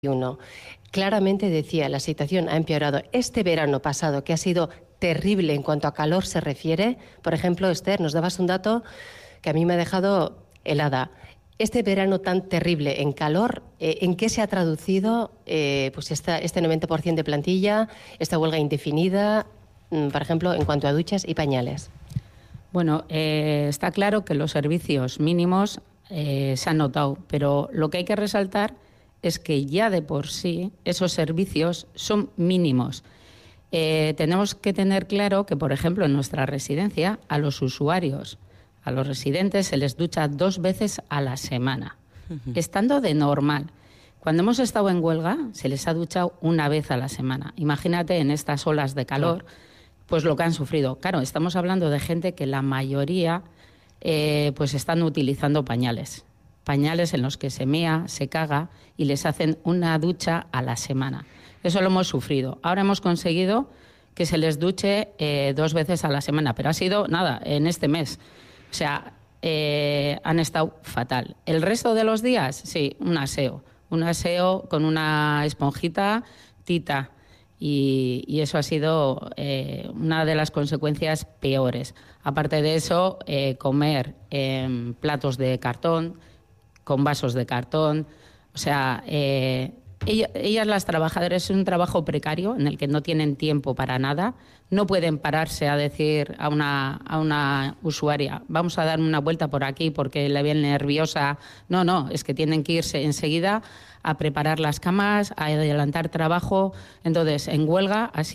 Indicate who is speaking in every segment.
Speaker 1: 2021. Claramente decía, la situación ha empeorado. Este verano pasado, que ha sido terrible en cuanto a calor se refiere, por ejemplo, Esther, nos dabas un dato que a mí me ha dejado helada. Este verano tan terrible en calor, ¿en qué se ha traducido pues este 90% de plantilla, esta huelga indefinida, por ejemplo, en cuanto a duchas y pañales?
Speaker 2: Bueno, está claro que los servicios mínimos se han notado, pero lo que hay que resaltar es que ya de por sí esos servicios son mínimos. Tenemos que tener claro que, por ejemplo, en nuestra residencia, a los usuarios, a los residentes, se les ducha 2 veces a la semana, estando de normal. Cuando hemos estado en huelga, se les ha duchado 1 vez a la semana. Imagínate en estas olas de calor, pues lo que han sufrido. Claro, estamos hablando de gente que la mayoría pues están utilizando pañales en los que se mea, se caga y les hacen una ducha a la semana. Eso lo hemos sufrido. Ahora hemos conseguido que se les duche 2 veces a la semana, pero ha sido nada, en este mes. O sea, han estado fatal. El resto de los días, sí, un aseo con una esponjita, tita, y eso ha sido una de las consecuencias peores. Aparte de eso, comer en platos de cartón, con vasos de cartón. O sea, ellas, las trabajadoras, es un trabajo precario en el que no tienen tiempo para nada. No pueden pararse a decir a una usuaria, vamos a dar una vuelta por aquí porque le viene nerviosa. No, es que tienen que irse enseguida a preparar las camas, a adelantar trabajo. Entonces, en huelga es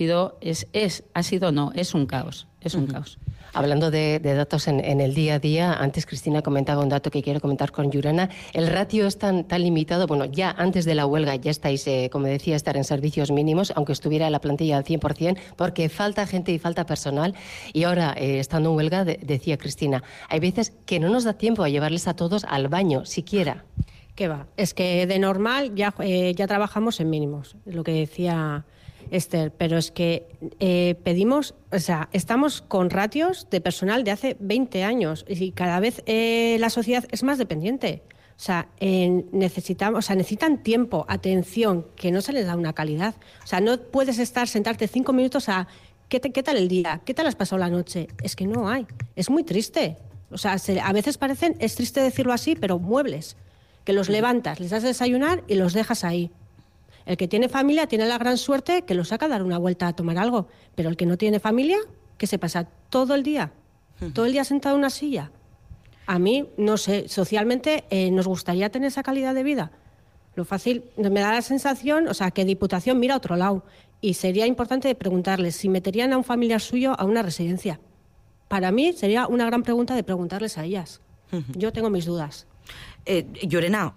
Speaker 2: un caos, un caos.
Speaker 1: Hablando de datos en el día a día, antes Cristina comentaba un dato que quiero comentar con Yurena. El ratio es tan limitado. Bueno, ya antes de la huelga ya estáis, como decía, estar en servicios mínimos, aunque estuviera la plantilla al 100%, porque falta gente y falta personal. Y ahora, estando en huelga, decía Cristina, hay veces que no nos da tiempo a llevarles a todos al baño, siquiera.
Speaker 3: ¿Qué va? Es que de normal ya trabajamos en mínimos, lo que decía Esther, pero es que pedimos, o sea, estamos con ratios de personal de hace 20 años y cada vez la sociedad es más dependiente. O sea, necesitan tiempo, atención, que no se les da una calidad. O sea, no puedes sentarte 5 minutos a ¿qué tal el día? ¿Qué tal has pasado la noche? Es que no hay. Es muy triste. O sea, a veces es triste decirlo así, pero muebles, que los levantas, les das a desayunar y los dejas ahí. El que tiene familia tiene la gran suerte que los saca a dar una vuelta a tomar algo. Pero el que no tiene familia, ¿qué se pasa? Todo el día sentado en una silla. A mí, no sé, socialmente nos gustaría tener esa calidad de vida. Lo fácil, me da la sensación, o sea, que Diputación mira a otro lado. Y sería importante preguntarles si meterían a un familiar suyo a una residencia. Para mí sería una gran pregunta de preguntarles a ellas. Yo tengo mis dudas.
Speaker 4: Yurena,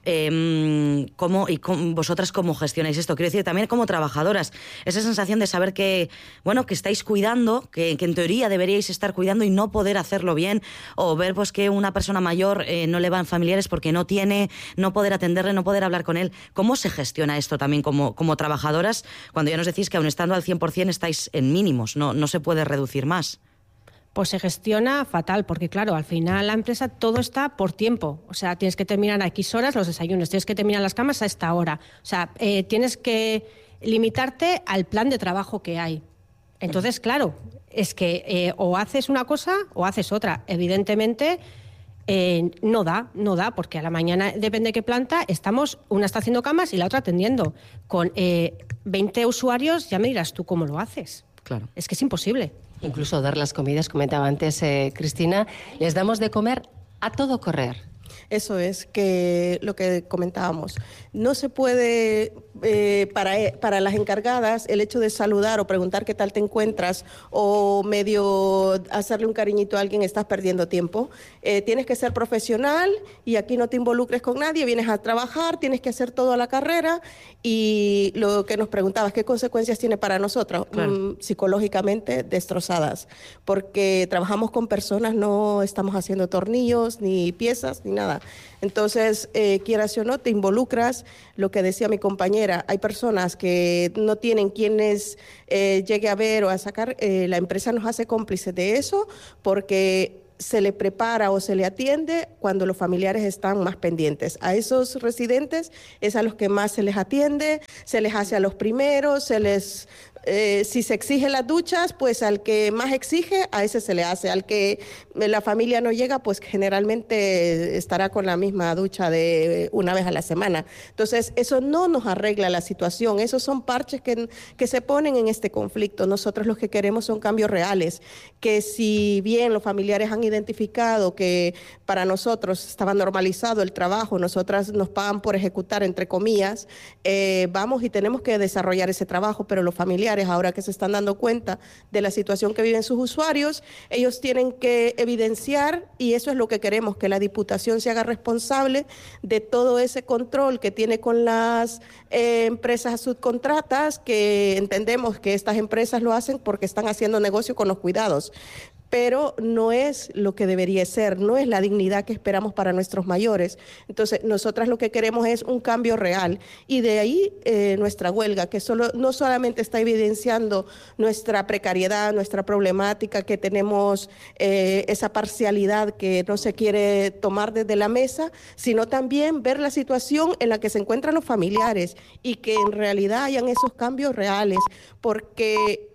Speaker 4: vosotras cómo gestionáis esto? Quiero decir, también como trabajadoras, esa sensación de saber que estáis cuidando, que en teoría deberíais estar cuidando y no poder hacerlo bien, o ver pues que una persona mayor no le van familiares porque no poder atenderle, no poder hablar con él. ¿Cómo se gestiona esto también como trabajadoras cuando ya nos decís que aun estando al 100% estáis en mínimos, no se puede reducir más?
Speaker 3: Pues se gestiona fatal, porque claro, al final la empresa todo está por tiempo. O sea, tienes que terminar a X horas los desayunos, tienes que terminar las camas a esta hora. O sea, tienes que limitarte al plan de trabajo que hay. Entonces, claro, es que o haces una cosa o haces otra. Evidentemente, no da, porque a la mañana, depende de qué planta, una está haciendo camas y la otra atendiendo. Con 20 usuarios, ya me dirás tú cómo lo haces.
Speaker 4: Claro.
Speaker 3: Es que es imposible.
Speaker 1: Incluso dar las comidas, comentaba antes Cristina, les damos de comer a todo correr.
Speaker 5: Eso es que lo que comentábamos. No se puede, para las encargadas, el hecho de saludar o preguntar qué tal te encuentras o medio hacerle un cariñito a alguien, estás perdiendo tiempo. Tienes que ser profesional y aquí no te involucres con nadie, vienes a trabajar, tienes que hacer todo a la carrera. Y lo que nos preguntabas, ¿qué consecuencias tiene para nosotras?
Speaker 4: Claro.
Speaker 5: Psicológicamente destrozadas, porque trabajamos con personas, no estamos haciendo tornillos, ni piezas, ni nada. Entonces, quieras o no, te involucras. Lo que decía mi compañera, hay personas que no tienen quienes llegue a ver o a sacar. La empresa nos hace cómplices de eso porque se le prepara o se le atiende cuando los familiares están más pendientes. A esos residentes es a los que más se les atiende, se les hace a los primeros, si se exigen las duchas, pues al que más exige, a ese se le hace. Al que la familia no llega, pues generalmente estará con la misma ducha de una vez a la semana. Entonces, eso no nos arregla la situación. Esos son parches que se ponen en este conflicto. Nosotros lo que queremos son cambios reales, que si bien los familiares han identificado que para nosotros estaba normalizado el trabajo, nosotras nos pagan por ejecutar, entre comillas, vamos y tenemos que desarrollar ese trabajo, pero los familiares, ahora que se están dando cuenta de la situación que viven sus usuarios, ellos tienen que evidenciar, y eso es lo que queremos, que la Diputación se haga responsable de todo ese control que tiene con las empresas subcontratas, que entendemos que estas empresas lo hacen porque están haciendo negocio con los cuidados. Pero no es lo que debería ser, no es la dignidad que esperamos para nuestros mayores. Entonces, nosotras lo que queremos es un cambio real, y de ahí nuestra huelga, que no solamente está evidenciando nuestra precariedad, nuestra problemática, que tenemos esa parcialidad que no se quiere tomar desde la mesa, sino también ver la situación en la que se encuentran los familiares y que en realidad hayan esos cambios reales, porque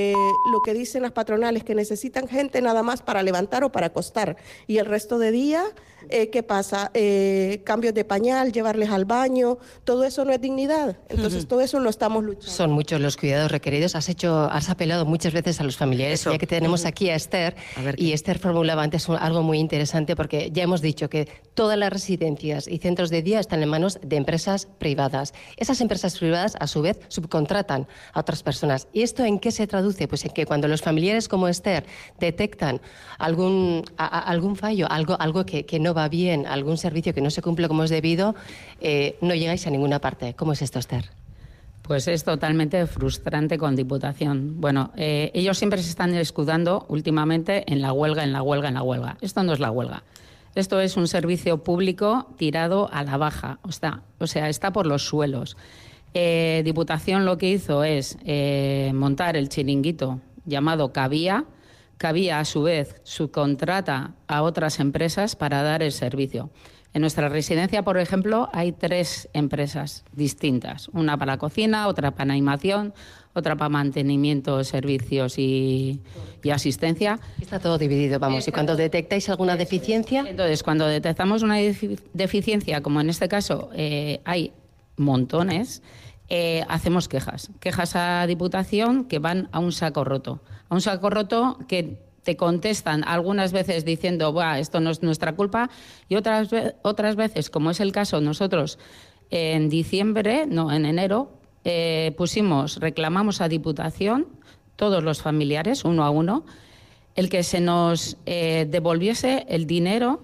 Speaker 5: lo que dicen las patronales, que necesitan gente nada más para levantar o para acostar, y el resto de día, ¿qué pasa? Cambios de pañal, llevarles al baño, todo eso no es dignidad. Entonces, todo eso lo estamos luchando.
Speaker 1: Son muchos los cuidados requeridos. Has apelado muchas veces a los familiares, ya que tenemos aquí a Esther, y Esther formulaba antes algo muy interesante, porque ya hemos dicho que todas las residencias y centros de día están en manos de empresas privadas. Esas empresas privadas, a su vez, subcontratan a otras personas. ¿Y esto en qué se traduce? Pues en que cuando los familiares como Esther detectan algún fallo, algo que no va bien, algún servicio que no se cumple como es debido, no llegáis a ninguna parte. ¿Cómo es esto, Esther?
Speaker 2: Pues es totalmente frustrante con Diputación. Bueno, ellos siempre se están escudando últimamente en la huelga, en la huelga, en la huelga. Esto no es la huelga. Esto es un servicio público tirado a la baja. O sea, está por los suelos. Diputación lo que hizo es montar el chiringuito llamado Cabía. Cabía, a su vez, subcontrata a otras empresas para dar el servicio. En nuestra residencia, por ejemplo, hay 3 empresas distintas. Una para cocina, otra para animación, otra para mantenimiento, servicios y asistencia.
Speaker 1: Está todo dividido, vamos. ¿Y cuando detectáis alguna deficiencia?
Speaker 2: Entonces, cuando detectamos una deficiencia, como en este caso hay montones, hacemos quejas a Diputación, que van a un saco roto. A un saco roto que te contestan algunas veces diciendo, "Buah, esto no es nuestra culpa", y otras veces, como es el caso, nosotros en enero, reclamamos a Diputación, todos los familiares, uno a uno, el que se nos devolviese el dinero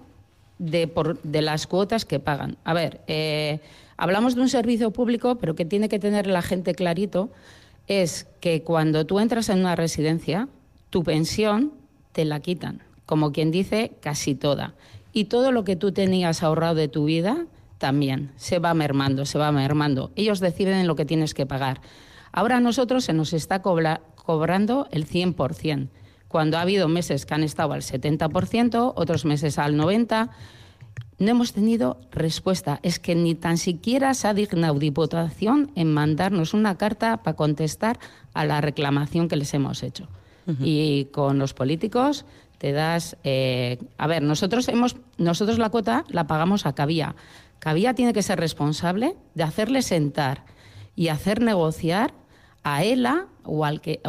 Speaker 2: de las cuotas que pagan. A ver, hablamos de un servicio público, pero que tiene que tener la gente clarito, es que cuando tú entras en una residencia, tu pensión te la quitan, como quien dice, casi toda. Y todo lo que tú tenías ahorrado de tu vida también se va mermando, se va mermando. Ellos deciden lo que tienes que pagar. Ahora a nosotros se nos está cobrando el 100%, cuando ha habido meses que han estado al 70%, otros meses al 90%. No hemos tenido respuesta. Es que ni tan siquiera se ha dignado Diputación en mandarnos una carta para contestar a la reclamación que les hemos hecho. Y con los políticos te das... a ver, nosotros la cuota la pagamos a Cabía. Cabía tiene que ser responsable de hacerle sentar y hacer negociar a ELA o al que...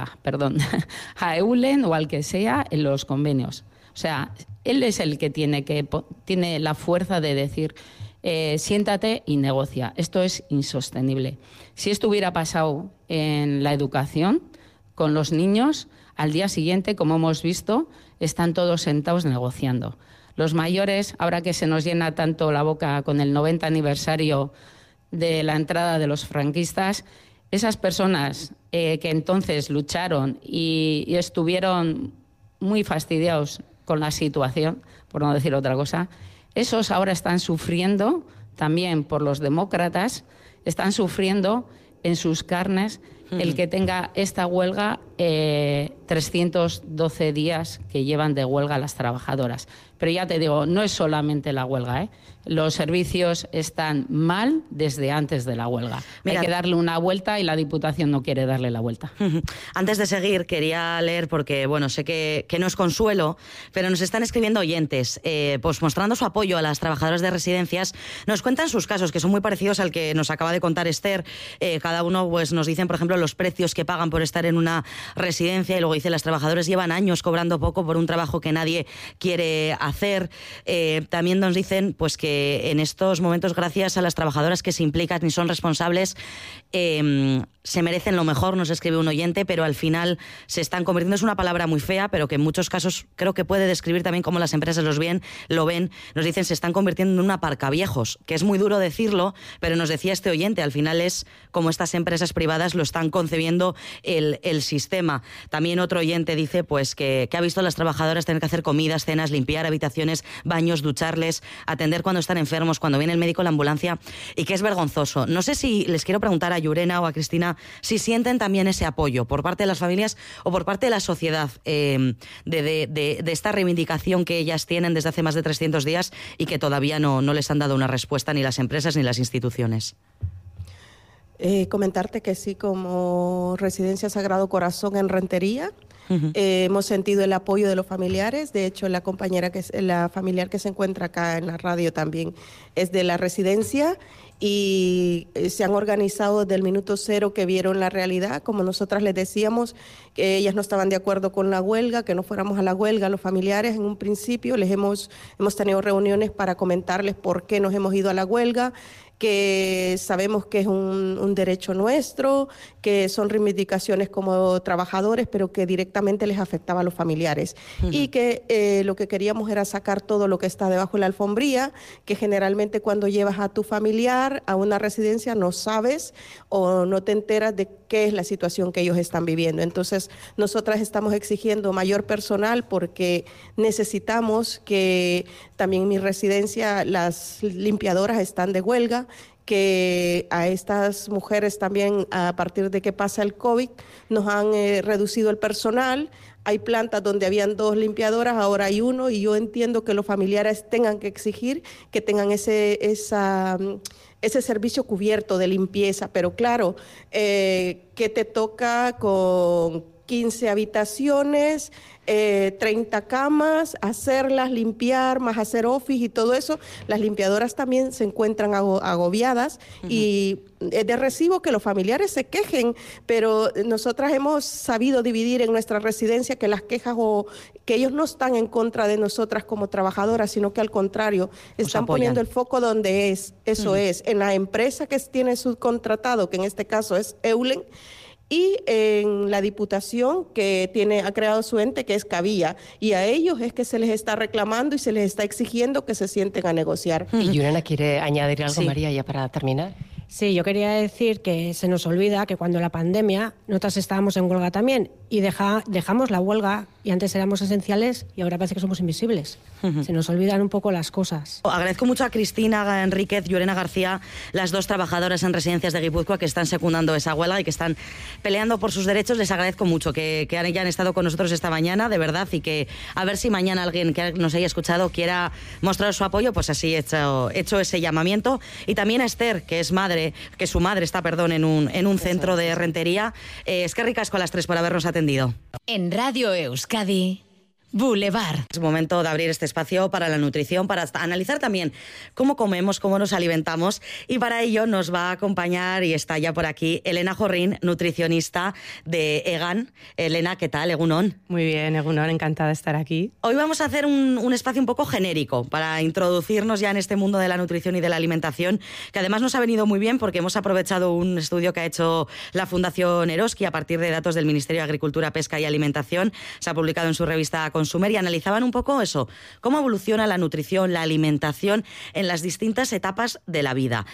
Speaker 2: a EULEN o al que sea en los convenios. O sea, él es el que tiene la fuerza de decir, siéntate y negocia. Esto es insostenible. Si esto hubiera pasado en la educación, con los niños, al día siguiente, como hemos visto, están todos sentados negociando. Los mayores, ahora que se nos llena tanto la boca con el 90 aniversario de la entrada de los franquistas, esas personas que entonces lucharon y estuvieron muy fastidiados con la situación, por no decir otra cosa, esos ahora están sufriendo también por los demócratas, están sufriendo en sus carnes el que tenga esta huelga 312 días que llevan de huelga las trabajadoras. Pero ya te digo, no es solamente la huelga, ¿eh? Los servicios están mal desde antes de la huelga. Mira, hay que darle una vuelta y la Diputación no quiere darle la vuelta.
Speaker 4: Antes de seguir, quería leer, porque bueno, sé que no es consuelo, pero nos están escribiendo oyentes, pues mostrando su apoyo a las trabajadoras de residencias. Nos cuentan sus casos, que son muy parecidos al que nos acaba de contar Esther. Cada uno pues nos dicen, por ejemplo, los precios que pagan por estar en una residencia, y luego dice, las trabajadoras llevan años cobrando poco por un trabajo que nadie quiere hacer. También nos dicen pues que en estos momentos, gracias a las trabajadoras que se implican y son responsables, se merecen lo mejor, nos escribe un oyente, pero al final se están convirtiendo, es una palabra muy fea, pero que en muchos casos creo que puede describir también cómo las empresas lo ven, nos dicen, se están convirtiendo en un aparcaviejos, que es muy duro decirlo, pero nos decía este oyente, al final es como estas empresas privadas lo están concebiendo el sistema. También otro oyente dice pues que ha visto a las trabajadoras tener que hacer comidas, cenas, limpiar habitaciones, baños, ducharles, atender cuando están enfermos, cuando viene el médico, la ambulancia, y que es vergonzoso. No sé si les quiero preguntar a Llurena o a Cristina si sienten también ese apoyo por parte de las familias o por parte de la sociedad de esta reivindicación que ellas tienen desde hace más de 300 días y que todavía no les han dado una respuesta ni las empresas ni las instituciones.
Speaker 5: Comentarte que sí, como Residencia Sagrado Corazón en Rentería, hemos sentido el apoyo de los familiares. De hecho, la familiar que se encuentra acá en la radio también es de la residencia, y se han organizado desde el minuto cero que vieron la realidad. Como nosotras les decíamos, que ellas no estaban de acuerdo con la huelga, que no fuéramos a la huelga. Los familiares, en un principio, hemos tenido reuniones para comentarles por qué nos hemos ido a la huelga, que sabemos que es un derecho nuestro, que son reivindicaciones como trabajadores, pero que directamente les afectaba a los familiares. Y que lo que queríamos era sacar todo lo que está debajo de la alfombría, que generalmente cuando llevas a tu familiar a una residencia no sabes o no te enteras de qué es la situación que ellos están viviendo. Entonces, nosotras estamos exigiendo mayor personal porque necesitamos que también en mi residencia las limpiadoras están de huelga, que a estas mujeres también, a partir de que pasa el COVID, nos han reducido el personal. Hay plantas donde habían 2 limpiadoras, ahora hay 1, y yo entiendo que los familiares tengan que exigir que tengan ese servicio cubierto de limpieza, pero claro, que te toca con 15 habitaciones, 30 camas, hacerlas, limpiar, más hacer office y todo eso. Las limpiadoras también se encuentran agobiadas y es de recibo que los familiares se quejen, pero nosotras hemos sabido dividir en nuestra residencia que las quejas o que ellos no están en contra de nosotras como trabajadoras, sino que al contrario, están poniendo el foco donde es, eso es, en la empresa que tiene subcontratado, que en este caso es Eulen, y en la Diputación que ha creado su ente, que es Cabía, y a ellos es que se les está reclamando y se les está exigiendo que se sienten a negociar.
Speaker 1: Y Llurena quiere añadir algo, sí. María, ya para terminar.
Speaker 3: Sí, yo quería decir que se nos olvida que cuando la pandemia, nosotras estábamos en huelga también y dejamos la huelga y antes éramos esenciales y ahora parece que somos invisibles. Se nos olvidan un poco las cosas.
Speaker 4: Agradezco mucho a Cristina Enríquez, Llurena García, las 2 trabajadoras en residencias de Guipúzcoa que están secundando esa huelga y que están peleando por sus derechos. Les agradezco mucho que hayan estado con nosotros esta mañana, de verdad, y que a ver si mañana alguien que nos haya escuchado quiera mostrar su apoyo, pues así he hecho ese llamamiento. Y también a Esther, que es su madre está, en un centro de Rentería. Es que ricasco a las 3 por habernos atendido.
Speaker 6: En Radio Euskadi, Boulevard.
Speaker 4: Es momento de abrir este espacio para la nutrición, para analizar también cómo comemos, cómo nos alimentamos, y para ello nos va a acompañar y está ya por aquí Elena Jorrín, nutricionista de EGAN. Elena, ¿qué tal? Egunon.
Speaker 7: Muy bien, Egunon, encantada de estar aquí.
Speaker 4: Hoy vamos a hacer un espacio un poco genérico para introducirnos ya en este mundo de la nutrición y de la alimentación, que además nos ha venido muy bien porque hemos aprovechado un estudio que ha hecho la Fundación Eroski a partir de datos del Ministerio de Agricultura, Pesca y Alimentación. Se ha publicado en su revista Consumer y analizaban un poco eso, cómo evoluciona la nutrición, la alimentación en las distintas etapas de la vida.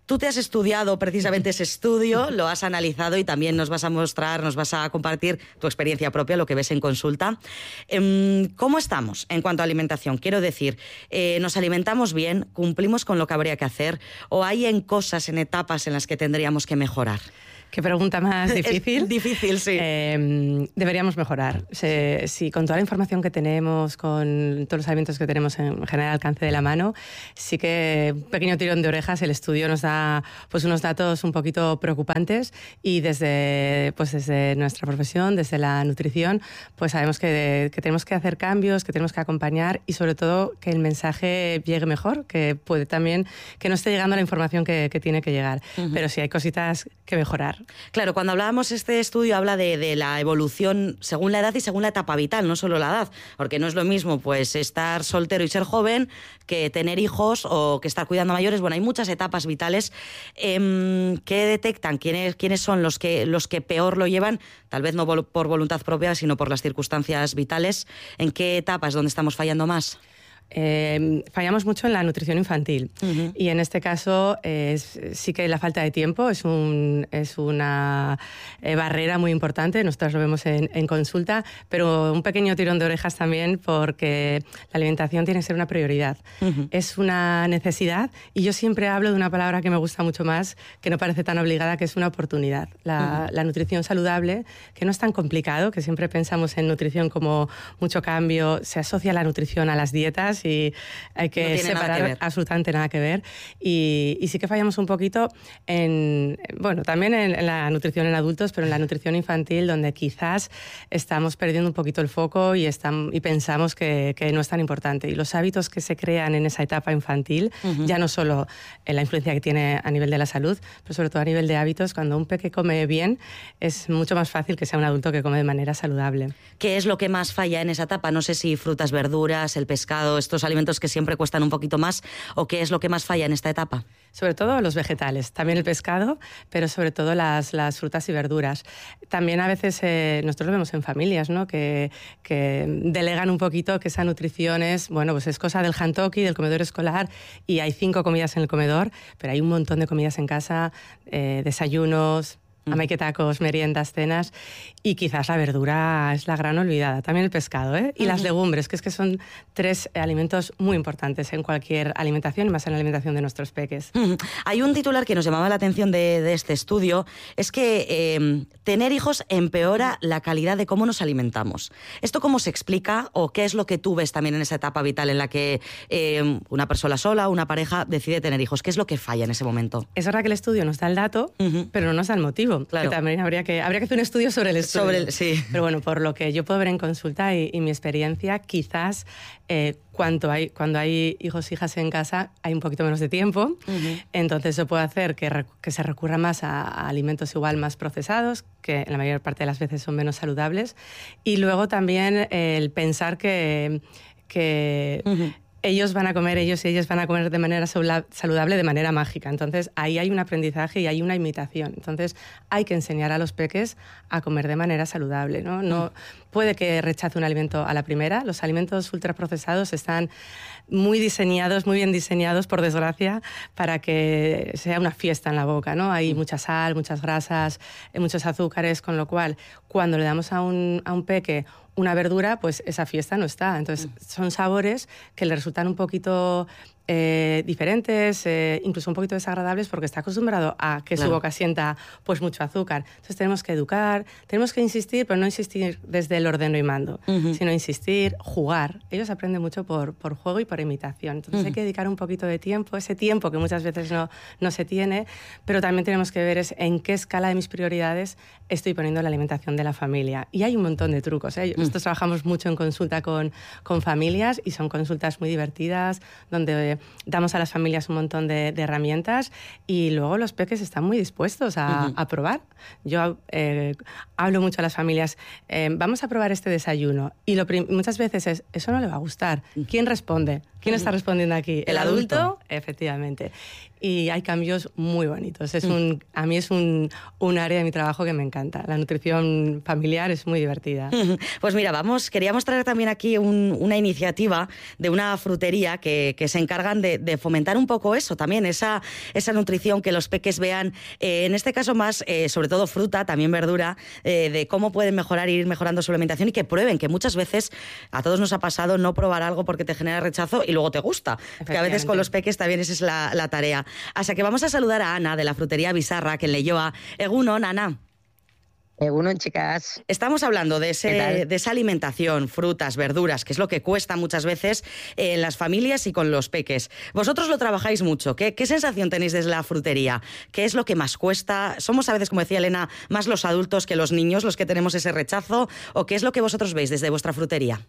Speaker 4: Tú te has estudiado precisamente ese estudio, lo has analizado y también nos vas a mostrar, nos vas a compartir tu experiencia propia, lo que ves en consulta. ¿Cómo estamos en cuanto a alimentación? Quiero decir, ¿nos alimentamos bien? ¿Cumplimos con lo que habría que hacer? ¿O hay cosas, en etapas en las que tendríamos que mejorar?
Speaker 7: ¿Qué pregunta más difícil?
Speaker 4: Es difícil, sí.
Speaker 7: Deberíamos mejorar. Si con toda la información que tenemos, con todos los alimentos que tenemos en general al alcance de la mano, sí que un pequeño tirón de orejas, el estudio nos da pues unos datos un poquito preocupantes y desde nuestra profesión, desde la nutrición, pues sabemos que tenemos que hacer cambios, que tenemos que acompañar y sobre todo que el mensaje llegue mejor, que puede también que no esté llegando la información que tiene que llegar. Pero sí hay cositas que mejorar.
Speaker 4: Claro, cuando hablábamos, este estudio habla de la evolución según la edad y según la etapa vital, no solo la edad, porque no es lo mismo pues estar soltero y ser joven que tener hijos o que estar cuidando a mayores. Bueno, hay muchas etapas vitales que detectan quiénes son los que peor lo llevan, tal vez no por voluntad propia, sino por las circunstancias vitales. ¿En qué etapa es donde estamos fallando más?
Speaker 7: Fallamos mucho en la nutrición infantil y en este caso sí que la falta de tiempo es una barrera muy importante. Nosotros lo vemos en consulta, pero un pequeño tirón de orejas también porque la alimentación tiene que ser una prioridad. Es una necesidad y yo siempre hablo de una palabra que me gusta mucho más, que no parece tan obligada, que es una oportunidad. La nutrición saludable, que no es tan complicado, que siempre pensamos en nutrición como mucho cambio, se asocia la nutrición a las dietas y hay que separar absolutamente nada que ver. Y sí que fallamos un poquito también en la nutrición en adultos, pero en la nutrición infantil, donde quizás estamos perdiendo un poquito el foco y pensamos que no es tan importante. Y los hábitos que se crean en esa etapa infantil, ya no solo en la influencia que tiene a nivel de la salud, pero sobre todo a nivel de hábitos, cuando un peque come bien, es mucho más fácil que sea un adulto que come de manera saludable.
Speaker 4: ¿Qué es lo que más falla en esa etapa? No sé si frutas, verduras, el pescado, estos alimentos que siempre cuestan un poquito más, o qué es lo que más falla en esta etapa.
Speaker 7: Sobre todo los vegetales, también el pescado, pero sobre todo las frutas y verduras. También a veces nosotros lo vemos en familias, ¿no? que delegan un poquito que esa nutrición es cosa del jantoki, del comedor escolar, y hay 5 comidas en el comedor, pero hay un montón de comidas en casa, desayunos, amaiketacos, meriendas, cenas, y quizás la verdura es la gran olvidada. También el pescado, y las legumbres, que son 3 alimentos muy importantes en cualquier alimentación y más en la alimentación de nuestros peques.
Speaker 4: Hay un titular que nos llamaba la atención de este estudio, es que tener hijos empeora la calidad de cómo nos alimentamos. ¿Esto cómo se explica o qué es lo que tú ves también en esa etapa vital en la que una persona sola, una pareja, decide tener hijos? ¿Qué es lo que falla en ese momento?
Speaker 7: Es verdad que el estudio nos da el dato, pero no nos da el motivo. Claro. Que también habría que hacer un estudio sobre el estudio.
Speaker 4: Sí.
Speaker 7: Pero bueno, por lo que yo puedo ver en consulta y mi experiencia, quizás cuando hay hijos e hijas en casa hay un poquito menos de tiempo, entonces eso puede hacer que se recurra más a alimentos igual más procesados, que en la mayor parte de las veces son menos saludables, y luego también el pensar que ellos y ellas van a comer de manera saludable, de manera mágica. Entonces, ahí hay un aprendizaje y hay una imitación. Entonces, hay que enseñar a los peques a comer de manera saludable, ¿no? No puede que rechace un alimento a la primera. Los alimentos ultraprocesados están muy bien diseñados, por desgracia, para que sea una fiesta en la boca, ¿no? Hay mucha sal, muchas grasas, muchos azúcares, con lo cual, cuando le damos a un peque una verdura, pues esa fiesta no está. Entonces, son sabores que le resultan un poquito diferentes, incluso un poquito desagradables, porque está acostumbrado a que su boca sienta pues mucho azúcar. Entonces tenemos que educar, tenemos que insistir, pero no insistir desde el ordeno y mando, sino insistir, jugar. Ellos aprenden mucho por juego y por imitación. Entonces hay que dedicar un poquito de tiempo, ese tiempo que muchas veces no se tiene, pero también tenemos que ver en qué escala de mis prioridades estoy poniendo la alimentación de la familia. Y hay un montón de trucos, Nosotros trabajamos mucho en consulta con familias y son consultas muy divertidas, donde damos a las familias un montón de herramientas y luego los peques están muy dispuestos a probar. Yo hablo mucho a las familias, vamos a probar este desayuno, y muchas veces eso no le va a gustar. ¿Quién responde? ¿Quién está respondiendo aquí?
Speaker 4: El adulto.
Speaker 7: Efectivamente. Y hay cambios muy bonitos. A mí es un área de mi trabajo que me encanta. La nutrición familiar es muy divertida.
Speaker 4: Pues mira, queríamos traer también aquí una iniciativa de una frutería que se encargan de fomentar un poco eso también, esa nutrición, que los peques vean, en este caso más, sobre todo fruta, también verdura, de cómo pueden mejorar e ir mejorando su alimentación, y que prueben, que muchas veces a todos nos ha pasado no probar algo porque te genera rechazo y luego te gusta. Que a veces con los peques también esa es la tarea. Así que vamos a saludar a Ana de la frutería Bizarra, que en Leioa. Egunon, Ana.
Speaker 8: Egunon, chicas.
Speaker 4: Estamos hablando de esa alimentación, frutas, verduras, que es lo que cuesta muchas veces en las familias y con los peques. Vosotros lo trabajáis mucho. ¿Qué sensación tenéis desde la frutería? ¿Qué es lo que más cuesta? ¿Somos a veces, como decía Elena, más los adultos que los niños los que tenemos ese rechazo? ¿O qué es lo que vosotros veis desde vuestra frutería?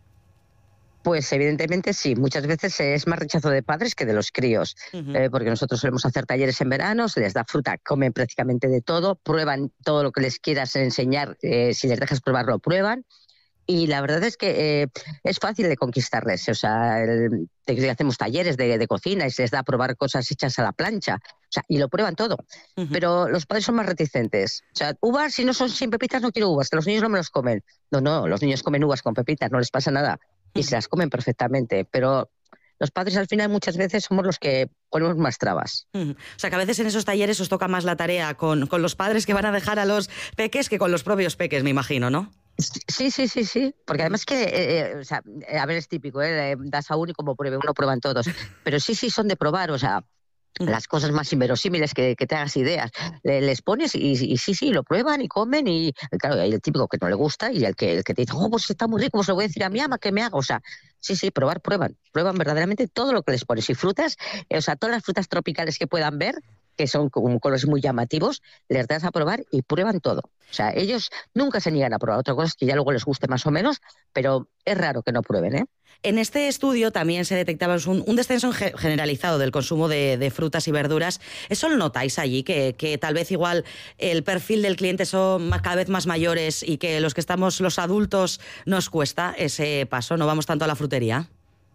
Speaker 8: Pues evidentemente sí, muchas veces es más rechazo de padres que de los críos, porque nosotros solemos hacer talleres en verano, se les da fruta, comen prácticamente de todo, prueban todo lo que les quieras enseñar, si les dejas probarlo, prueban, y la verdad es que es fácil de conquistarles, o sea, hacemos talleres de cocina y se les da a probar cosas hechas a la plancha, o sea, y lo prueban todo, pero los padres son más reticentes, o sea, uvas, si no son sin pepitas no quiero uvas, que los niños no me los comen, no, los niños comen uvas con pepitas, no les pasa nada. Y se las comen perfectamente, pero los padres al final muchas veces somos los que ponemos más trabas. O
Speaker 4: sea, que a veces en esos talleres os toca más la tarea con los padres que van a dejar a los peques que con los propios peques, me imagino, ¿no?
Speaker 8: Sí, porque además que, o sea, a ver, es típico, das a uno y como pruebe, uno prueban todos, pero sí, son de probar, o sea, las cosas más inverosímiles que te hagas ideas. Les pones y sí, lo prueban y comen y claro, hay el típico que no le gusta y el que te dice, pues está muy rico, pues lo voy a decir a mi ama que me haga. O sea, sí, prueban verdaderamente todo lo que les pones. Y frutas, o sea, todas las frutas tropicales que puedan ver, que son con colores muy llamativos, les das a probar y prueban todo. O sea, ellos nunca se niegan a probar. Otra cosa es que ya luego les guste más o menos, pero es raro que no prueben, ¿eh?
Speaker 4: En este estudio también se detectaba un descenso generalizado del consumo de frutas y verduras. ¿Eso lo notáis allí? Que tal vez igual el perfil del cliente son cada vez más mayores y que los que estamos, los adultos, nos cuesta ese paso, no vamos tanto a la frutería.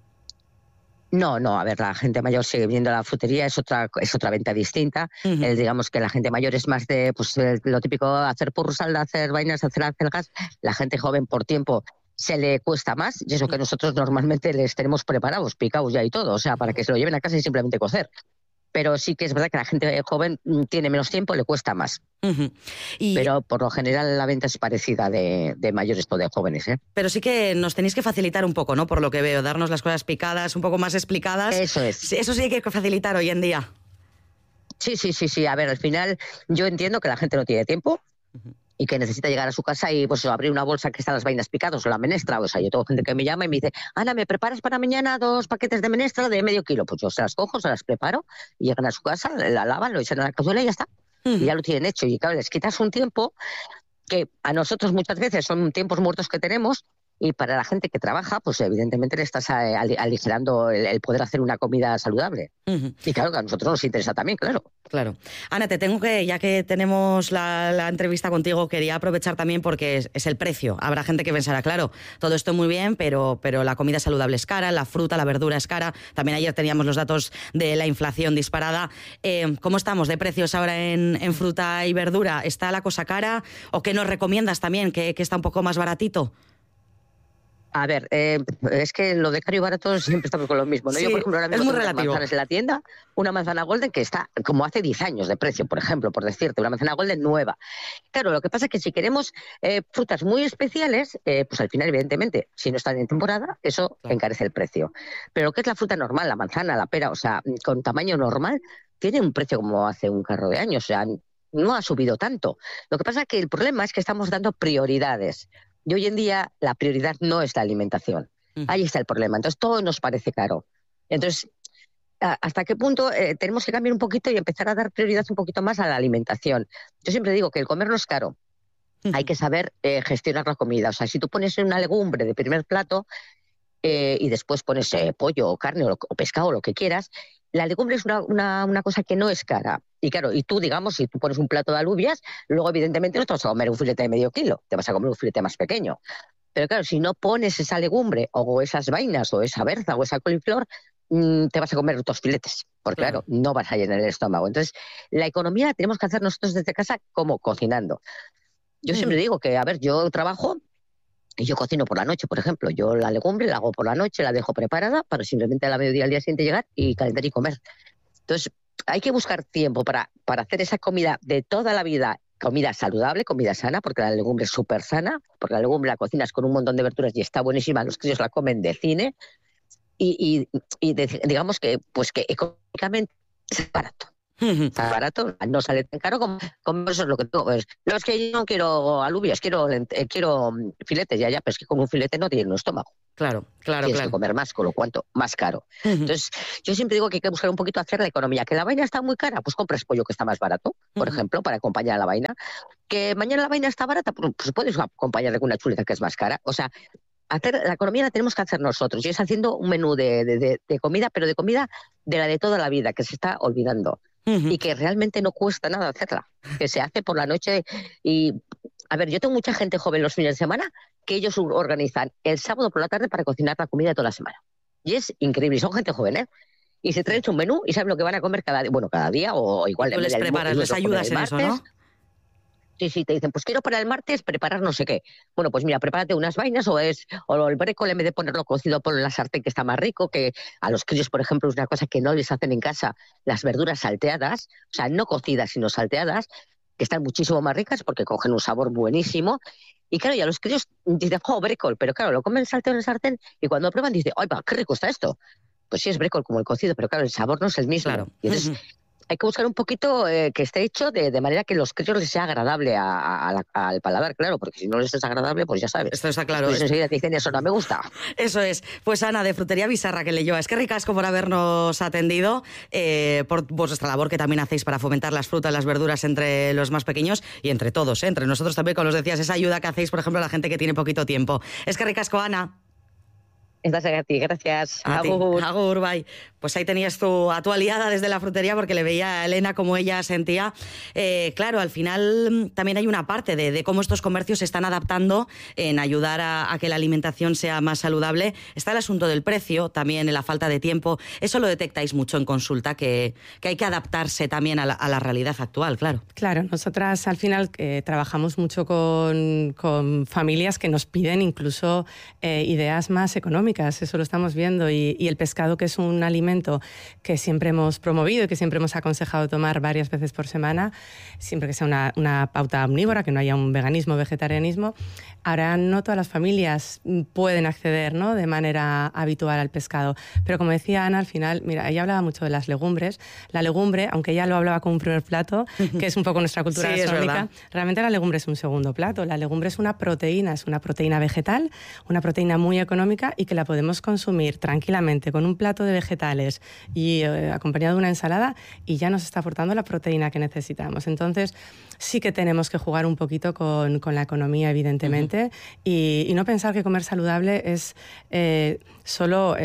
Speaker 8: No, a ver, la gente mayor sigue viniendo a la frutería, es otra venta distinta. Digamos que la gente mayor es más de pues lo típico, hacer purrusal, hacer vainas, hacer acelgas. La gente joven por tiempo se le cuesta más, y eso que nosotros normalmente les tenemos preparados, picados ya y todo, o sea, para que se lo lleven a casa y simplemente cocer. Pero sí que es verdad que la gente joven tiene menos tiempo, le cuesta más. Pero por lo general la venta es parecida de mayores o de jóvenes, ¿eh?
Speaker 4: Pero sí que nos tenéis que facilitar un poco, ¿no? Por lo que veo, darnos las cosas picadas, un poco más explicadas.
Speaker 8: Eso es.
Speaker 4: Eso sí hay que facilitar hoy en día.
Speaker 8: Sí. A ver, al final yo entiendo que la gente no tiene tiempo y que necesita llegar a su casa y pues abrir una bolsa que están las vainas picadas o la menestra. O sea, yo tengo gente que me llama y me dice, Ana, ¿me preparas para mañana 2 paquetes de menestra de medio kilo? Pues yo se las cojo, se las preparo y llegan a su casa, la lavan, lo echan a la cazuela y ya está. Y ya lo tienen hecho. Y claro, les quitas un tiempo que a nosotros muchas veces son tiempos muertos que tenemos, y para la gente que trabaja, pues evidentemente le estás aligerando el poder hacer una comida saludable. Y claro, que a nosotros nos interesa también, claro.
Speaker 4: Claro. Ana, te tengo que, ya que tenemos la entrevista contigo, quería aprovechar también porque es el precio. Habrá gente que pensará, claro, todo esto muy bien, pero la comida saludable es cara, la fruta, la verdura es cara. También ayer teníamos los datos de la inflación disparada. ¿Cómo estamos de precios ahora en fruta y verdura? ¿Está la cosa cara? ¿O qué nos recomiendas también, que está un poco más baratito?
Speaker 8: A ver, es que lo de caro y barato siempre estamos con lo mismo, ¿no?
Speaker 4: Sí,
Speaker 8: yo, por ejemplo, ahora mismo
Speaker 4: es muy
Speaker 8: tengo
Speaker 4: relativo.
Speaker 8: unas manzanas en la tienda, una manzana golden que está como hace 10 años de precio, por ejemplo, por decirte, una manzana golden nueva. Claro, lo que pasa es que si queremos frutas muy especiales, pues al final, evidentemente, si no están en temporada, eso encarece el precio. Pero lo que es la fruta normal, la manzana, la pera, o sea, con tamaño normal, tiene un precio como hace un carro de años, o sea, no ha subido tanto. Lo que pasa es que el problema es que estamos dando prioridades. Y hoy en día la prioridad no es la alimentación. Ahí está el problema. Entonces todo nos parece caro. Entonces, ¿hasta qué punto tenemos que cambiar un poquito y empezar a dar prioridad un poquito más a la alimentación? Yo siempre digo que el comer no es caro. Hay que saber gestionar la comida. O sea, si tú pones una legumbre de primer plato y después pones pollo o carne o pescado o lo que quieras, la legumbre es una cosa que no es cara. Y claro, y tú, digamos, si tú pones un plato de alubias, luego evidentemente no te vas a comer un filete de medio kilo, te vas a comer un filete más pequeño. Pero claro, si no pones esa legumbre o esas vainas o esa berza o esa coliflor, te vas a comer 2 filetes, porque claro, no vas a llenar el estómago. Entonces, la economía la tenemos que hacer nosotros desde casa como cocinando. Yo siempre digo que, a ver, yo trabajo y yo cocino por la noche, por ejemplo. Yo la legumbre la hago por la noche, la dejo preparada para simplemente a la mediodía al día siguiente llegar y calentar y comer. Entonces, hay que buscar tiempo para hacer esa comida de toda la vida, comida saludable, comida sana, porque la legumbre es súper sana, porque la legumbre la cocinas con un montón de verduras y está buenísima, los críos la comen de cine. Digamos que económicamente es barato. Está barato, no sale tan caro como eso es lo que tengo. No es que yo no quiero alubias, quiero filetes, ya, pero es que con un filete no tiene un estómago.
Speaker 4: Claro.
Speaker 8: Tienes que comer más, con lo cuanto más caro. Entonces, yo siempre digo que hay que buscar un poquito hacer la economía. Que la vaina está muy cara, pues compras pollo que está más barato, por ejemplo, para acompañar a la vaina. Que mañana la vaina está barata, pues puedes acompañarle con una chuleta que es más cara. O sea, la economía la tenemos que hacer nosotros. Y es haciendo un menú de comida, pero de comida de la de toda la vida, que se está olvidando. Y que realmente no cuesta nada hacerla, que se hace por la noche. Y, a ver, yo tengo mucha gente joven los fines de semana que ellos organizan el sábado por la tarde para cocinar la comida de toda la semana. Y es increíble, y son gente joven, ¿eh? Y se traen un menú y saben lo que van a comer cada día o igual.
Speaker 4: Tú les preparas, les ayudas en eso, ¿no?
Speaker 8: Sí, te dicen, pues quiero para el martes preparar no sé qué. Bueno, pues mira, prepárate unas vainas o el brécol, en vez de ponerlo cocido, ponlo en la sartén, que está más rico, que a los críos, por ejemplo, es una cosa que no les hacen en casa, las verduras salteadas, o sea, no cocidas, sino salteadas, que están muchísimo más ricas porque cogen un sabor buenísimo. Y claro, y a los críos dicen, brécol, pero claro, lo comen salteado en la sartén y cuando lo prueban dicen, ¡ay, qué rico está esto! Pues sí, es brécol como el cocido, pero claro, el sabor no es el mismo.
Speaker 4: Claro.
Speaker 8: Y entonces, hay que buscar un poquito que esté hecho de manera que los críos les sea agradable al paladar, claro, porque si no les es agradable, pues ya sabes.
Speaker 4: Esto está claro.
Speaker 8: Pues enseguida te dicen, eso no me gusta.
Speaker 4: Eso es. Pues Ana, de Frutería Bizarra, que leyó. Es que ricasco por habernos atendido, por vuestra labor que también hacéis para fomentar las frutas, las verduras entre los más pequeños y entre todos, entre nosotros también, como os decías, esa ayuda que hacéis, por ejemplo, a la gente que tiene poquito tiempo. Es que ricasco, Ana.
Speaker 8: Estás a ti, gracias.
Speaker 4: Agur, bye. Pues ahí tenías a tu aliada desde la frutería, porque le veía a Elena cómo ella sentía. Claro, al final también hay una parte de cómo estos comercios se están adaptando en ayudar a que la alimentación sea más saludable. Está el asunto del precio, también en la falta de tiempo. Eso lo detectáis mucho en consulta, que hay que adaptarse también a la realidad actual, claro.
Speaker 7: Claro, nosotras al final trabajamos mucho con familias que nos piden incluso ideas más económicas. Eso lo estamos viendo, y el pescado, que es un alimento que siempre hemos promovido y que siempre hemos aconsejado tomar varias veces por semana, siempre que sea una pauta omnívora, que no haya un veganismo o vegetarianismo. Ahora no todas las familias pueden acceder, ¿no?, de manera habitual al pescado, pero como decía Ana, al final, mira, ella hablaba mucho de las legumbres. La legumbre, aunque ella lo hablaba como un primer plato, que es un poco nuestra cultura gastronómica, realmente la legumbre es un segundo plato. La legumbre es una proteína vegetal, una proteína muy económica, y que la podemos consumir tranquilamente con un plato de vegetales y acompañado de una ensalada, y ya nos está aportando la proteína que necesitamos. Entonces sí que tenemos que jugar un poquito con la economía, evidentemente, y no pensar que comer saludable es solo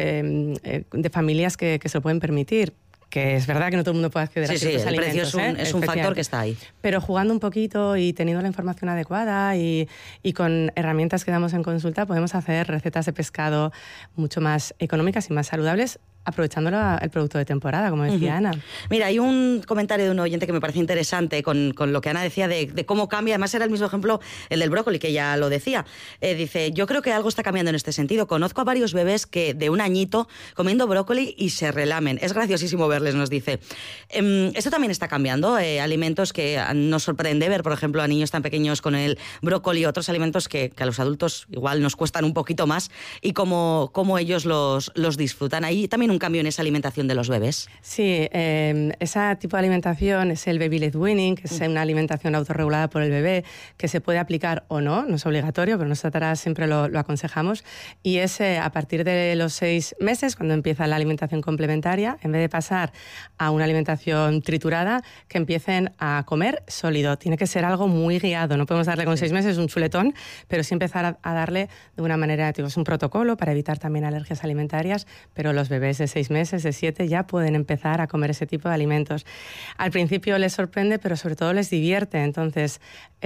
Speaker 7: de familias que se lo pueden permitir. Que es verdad que no todo el mundo puede acceder a ciertos alimentos.
Speaker 4: El precio es un factor que está ahí.
Speaker 7: Pero jugando un poquito y teniendo la información adecuada y con herramientas que damos en consulta, podemos hacer recetas de pescado mucho más económicas y más saludables, aprovechando el producto de temporada, como decía Ana.
Speaker 4: Mira, hay un comentario de un oyente que me parece interesante con lo que Ana decía de cómo cambia. Además, era el mismo ejemplo, el del brócoli, que ya lo decía. Dice, yo creo que algo está cambiando en este sentido. Conozco a varios bebés que de un añito comiendo brócoli y se relamen. Es graciosísimo verles, nos dice. Esto también está cambiando. Alimentos que nos sorprende ver, por ejemplo, a niños tan pequeños con el brócoli, otros alimentos que a los adultos igual nos cuestan un poquito más, y cómo ellos los disfrutan. Ahí también un cambio en esa alimentación de los bebés.
Speaker 7: Sí, ese tipo de alimentación es el baby led weaning, que es una alimentación autorregulada por el bebé, que se puede aplicar o no es obligatorio, pero nosotras siempre lo aconsejamos, y es a partir de los 6 meses, cuando empieza la alimentación complementaria, en vez de pasar a una alimentación triturada, que empiecen a comer sólido. Tiene que ser algo muy guiado, no podemos darle con 6 meses un chuletón, pero sí empezar a darle de una manera, es un protocolo para evitar también alergias alimentarias, pero los bebés de 6 meses, de 7, ya pueden empezar a comer ese tipo de alimentos. Al principio les sorprende, pero sobre todo les divierte. Entonces,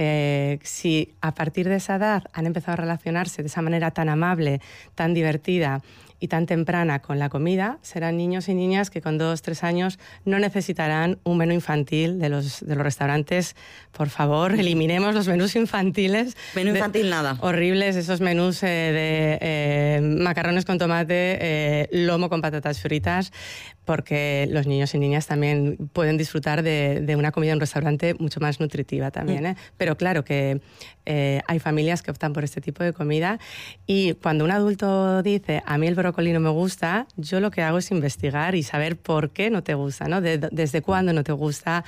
Speaker 7: si a partir de esa edad han empezado a relacionarse de esa manera tan amable, tan divertida y tan temprana con la comida, serán niños y niñas que con 2, 3 años no necesitarán un menú infantil de los restaurantes. Por favor, eliminemos los menús infantiles.
Speaker 4: Menú infantil nada.
Speaker 7: Horribles, esos menús de macarrones con tomate, lomo con patatas fritas, porque los niños y niñas también pueden disfrutar de una comida en un restaurante mucho más nutritiva también, ¿eh? Pero claro que hay familias que optan por este tipo de comida, y cuando un adulto dice, a mí el brócoli no me gusta, yo lo que hago es investigar y saber por qué no te gusta, ¿no? Desde cuándo no te gusta,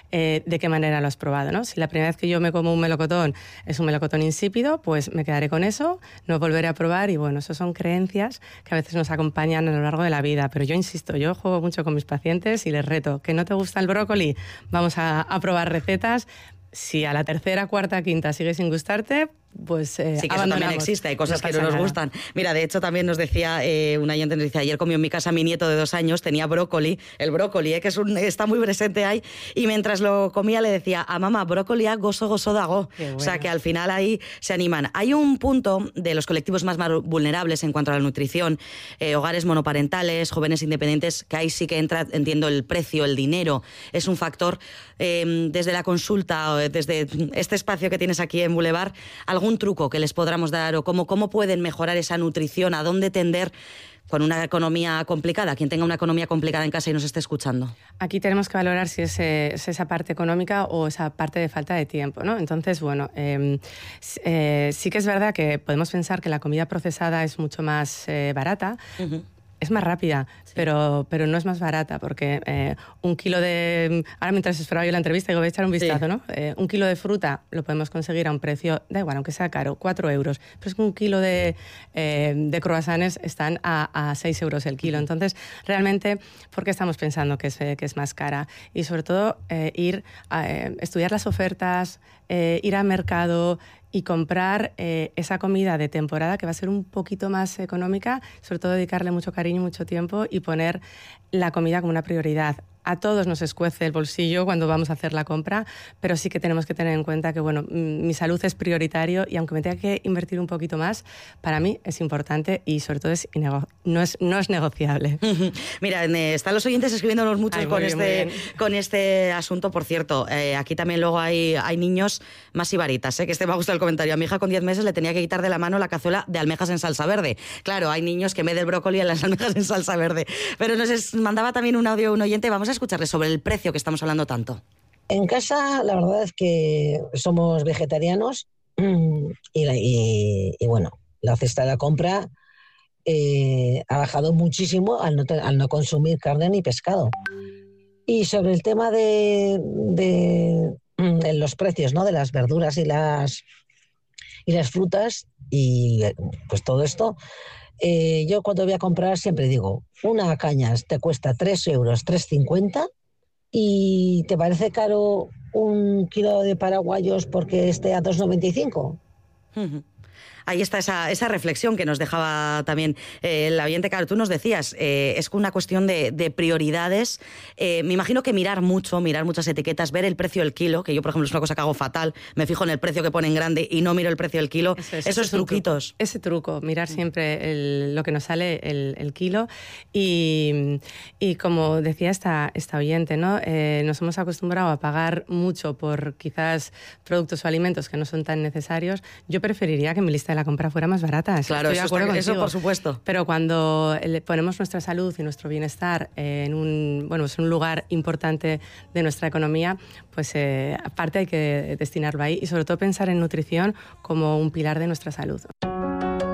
Speaker 7: de qué manera lo has probado, ¿no? Si la primera vez que yo me como un melocotón es un melocotón insípido, pues me quedaré con eso, no volveré a probar, y bueno, eso son creencias que a veces nos acompañan a lo largo de la vida. Pero yo insisto, yo juego mucho con mis pacientes y les reto, ¿que no te gusta el brócoli? Vamos a probar recetas. Si a la tercera, cuarta, quinta sigue sin gustarte, pues
Speaker 4: sí, que eso también existe, hay cosas que no nos gustan. Mira, de hecho también nos decía una oyente, nos decía, ayer comió en mi casa mi nieto de 2 años, tenía brócoli, el brócoli, que está muy presente ahí, y mientras lo comía le decía, a mamá, brócoli a gozo dago. Bueno. O sea que al final ahí se animan. Hay un punto de los colectivos más vulnerables en cuanto a la nutrición, hogares monoparentales, jóvenes independientes, que ahí sí que entra, entiendo, el precio, el dinero, es un factor. Desde la consulta, desde este espacio que tienes aquí en Boulevard, ¿algún truco que les podamos dar, o cómo pueden mejorar esa nutrición, a dónde tender con una economía complicada? Quien tenga una economía complicada en casa y nos esté escuchando.
Speaker 7: Aquí tenemos que valorar si es esa parte económica o esa parte de falta de tiempo, ¿no? Entonces, bueno, sí que es verdad que podemos pensar que la comida procesada es mucho más barata. Uh-huh. Es más rápida, sí, pero no es más barata, porque 1 kilo de... Ahora, mientras esperaba yo la entrevista, digo, voy a echar un vistazo, sí, ¿no? 1 kilo de fruta lo podemos conseguir a un precio, da igual, aunque sea caro, 4 euros. Pero es que 1 kilo de croissants están a 6 euros el kilo. Entonces, realmente, ¿por qué estamos pensando que es más cara? Y sobre todo, ir a estudiar las ofertas, ir al mercado y comprar esa comida de temporada, que va a ser un poquito más económica, sobre todo dedicarle mucho cariño y mucho tiempo, y poner la comida como una prioridad. A todos nos escuece el bolsillo cuando vamos a hacer la compra, pero sí que tenemos que tener en cuenta que, bueno, mi salud es prioritario, y aunque me tenga que invertir un poquito más, para mí es importante, y sobre todo no es negociable.
Speaker 4: Mira, están los oyentes escribiéndonos muchos con este asunto. Por cierto, aquí también luego hay niños más ibaritas, que me ha gustado el comentario. A mi hija con 10 meses le tenía que quitar de la mano la cazuela de almejas en salsa verde. Claro, hay niños que en vez del brócoli en las almejas en salsa verde. Pero nos mandaba también un audio un oyente, vamos a escucharle sobre el precio que estamos hablando tanto.
Speaker 9: En casa la verdad es que somos vegetarianos y bueno, la cesta de la compra ha bajado muchísimo al no consumir carne ni pescado. Y sobre el tema de los precios, ¿no?, de las verduras y las frutas y pues todo esto, yo cuando voy a comprar siempre digo, una caña te cuesta 3 euros, 3,50, y ¿te parece caro 1 kilo de paraguayos porque esté a 2,95?
Speaker 4: Uh-huh. Ahí está esa reflexión que nos dejaba también el oyente. Claro, tú nos decías, es una cuestión de prioridades. Me imagino que mirar muchas etiquetas, ver el precio del kilo, que yo, por ejemplo, es una cosa que hago fatal, me fijo en el precio que pone en grande y no miro el precio del kilo. Esos truquitos.
Speaker 7: Ese truco, mirar siempre lo que nos sale el kilo. Y como decía esta oyente, ¿no? Nos hemos acostumbrado a pagar mucho por quizás productos o alimentos que no son tan necesarios. Yo preferiría que mi lista de la compra fuera más barata.
Speaker 4: Claro, eso por supuesto.
Speaker 7: Pero cuando ponemos nuestra salud y nuestro bienestar en un lugar importante de nuestra economía, pues aparte hay que destinarlo ahí, y sobre todo pensar en nutrición como un pilar de nuestra salud.